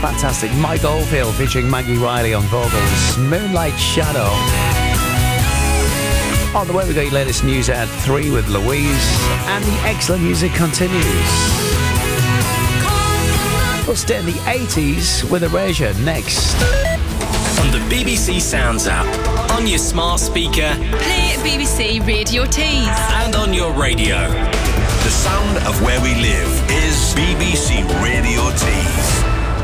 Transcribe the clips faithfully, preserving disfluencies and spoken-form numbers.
fantastic Mike Oldfield featuring Maggie Riley on vocals. Moonlight Shadow. On the way, we got your latest news at three with Louise, and the excellent music continues. We'll stay in the eighties with Erasure next. On the B B C Sounds app, on your smart speaker, play B B C Radio Tees, and on your radio. The sound of where we live is B B C Radio Tees.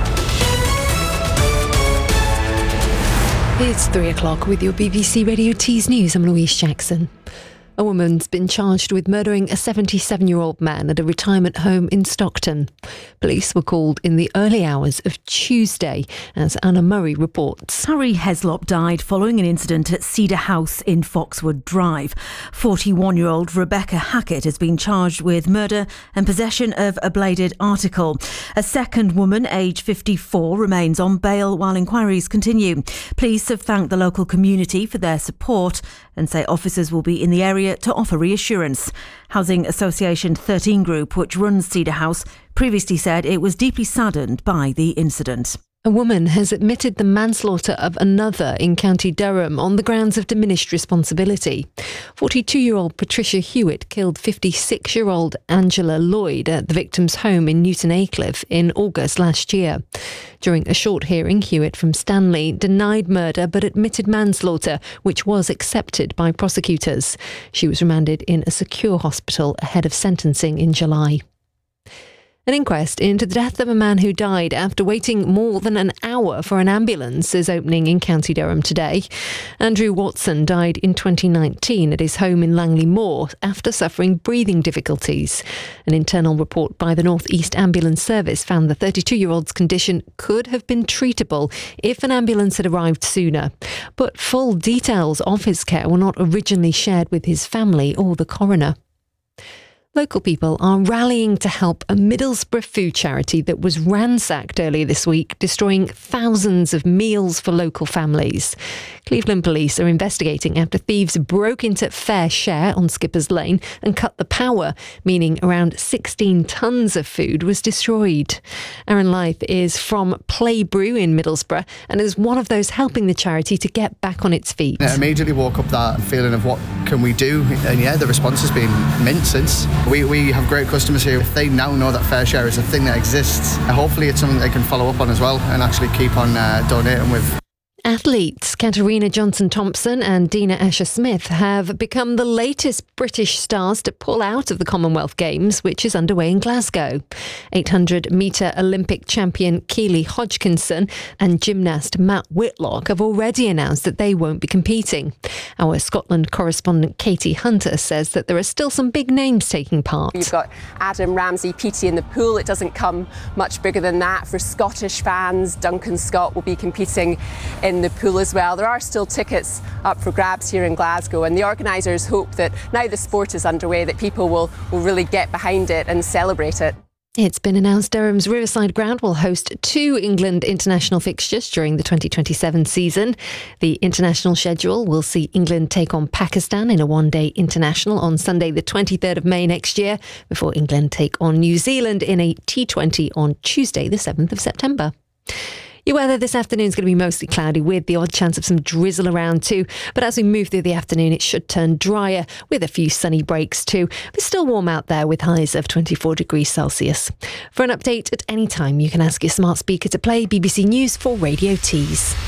It's three o'clock with your B B C Radio Tees News. I'm Louise Jackson. A woman's been charged with murdering a seventy-seven-year-old man at a retirement home in Stockton. Police were called in the early hours of Tuesday, as Anna Murray reports. Harry Heslop died following an incident at Cedar House in Foxwood Drive. forty-one-year-old Rebecca Hackett has been charged with murder and possession of a bladed article. A second woman, aged fifty-four, remains on bail while inquiries continue. Police have thanked the local community for their support and say officers will be in the area to offer reassurance. Housing Association thirteen Group, which runs Cedar House, previously said it was deeply saddened by the incident. A woman has admitted the manslaughter of another in County Durham on the grounds of diminished responsibility. forty-two-year-old Patricia Hewitt killed fifty-six-year-old Angela Lloyd at the victim's home in Newton Aycliffe in August last year. During a short hearing, Hewitt from Stanley denied murder but admitted manslaughter, which was accepted by prosecutors. She was remanded in a secure hospital ahead of sentencing in July. An inquest into the death of a man who died after waiting more than an hour for an ambulance is opening in County Durham today. Andrew Watson died in twenty nineteen at his home in Langley Moor after suffering breathing difficulties. An internal report by the North East Ambulance Service found the thirty-two-year-old's condition could have been treatable if an ambulance had arrived sooner. But full details of his care were not originally shared with his family or the coroner. Local people are rallying to help a Middlesbrough food charity that was ransacked earlier this week, destroying thousands of meals for local families. Cleveland police are investigating after thieves broke into Fair Share on Skipper's Lane and cut the power, meaning around sixteen tonnes of food was destroyed. Aaron Lythe is from Play Brew in Middlesbrough and is one of those helping the charity to get back on its feet. I immediately woke up that feeling of what can we do, and yeah, the response has been mint since. We, we have great customers here. If they now know that Fair Share is a thing that exists, hopefully it's something they can follow up on as well and actually keep on uh, donating with. Athletes Katarina Johnson-Thompson and Dina Asher-Smith have become the latest British stars to pull out of the Commonwealth Games, which is underway in Glasgow. eight hundred metre Olympic champion Keely Hodgkinson and gymnast Matt Whitlock have already announced that they won't be competing. Our Scotland correspondent Katie Hunter says that there are still some big names taking part. You've got Adam Ramsey, P T in the pool. It doesn't come much bigger than that. For Scottish fans, Duncan Scott will be competing in the pool as well. There are still tickets up for grabs here in Glasgow, and the organisers hope that now the sport is underway that people will, will really get behind it and celebrate it. It's been announced Durham's Riverside Ground will host two England international fixtures during the twenty twenty-seven season. The international schedule will see England take on Pakistan in a one-day international on Sunday the twenty-third of May next year, before England take on New Zealand in a T twenty on Tuesday the seventh of September. Your weather this afternoon is going to be mostly cloudy with the odd chance of some drizzle around too. But as we move through the afternoon, it should turn drier with a few sunny breaks too. But still warm out there with highs of twenty-four degrees Celsius. For an update at any time, you can ask your smart speaker to play B B C News for Radio Tees.